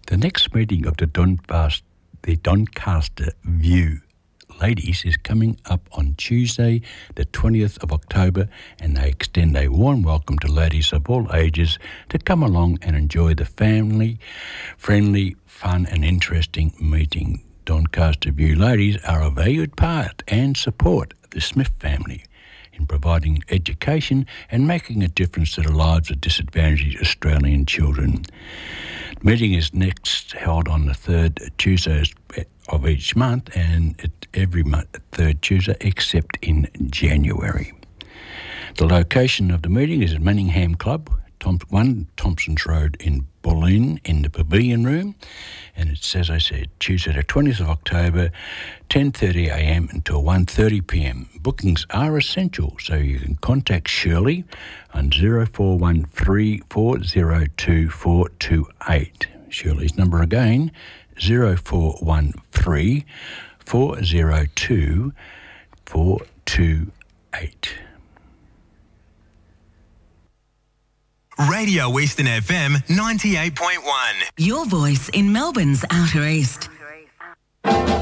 The next meeting of the Doncaster View Ladies is coming up on Tuesday, the 20th of October, and they extend a warm welcome to ladies of all ages to come along and enjoy the family-friendly, fun and interesting meeting. Doncaster View Ladies are a valued part and support the Smith family in providing education and making a difference to the lives of disadvantaged Australian children. The meeting is next held on the third Tuesday of each month, and every month, third Tuesday, except in January. The location of the meeting is at Manningham Club, 1 Thompson's Road in Bulleen, in the Pavilion Room, and it's, as I said, Tuesday the 20th of October, 10:30am until 1:30pm. Bookings are essential, so you can contact Shirley on 0413 402 428. Shirley's number again, 0413 402 428. Radio Eastern FM 98.1. Your voice in Melbourne's Outer East.